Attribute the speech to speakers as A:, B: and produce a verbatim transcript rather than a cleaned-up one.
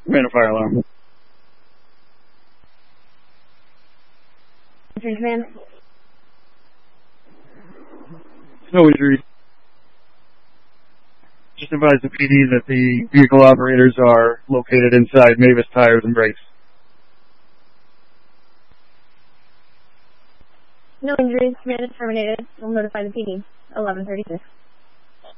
A: Ran a fire alarm.
B: Injuries, man.
A: No injuries. Just advise the P D that the vehicle operators are located inside Mavis Tires and Brakes.
B: No injuries. Command is terminated. We'll notify the P D. eleven thirty-six.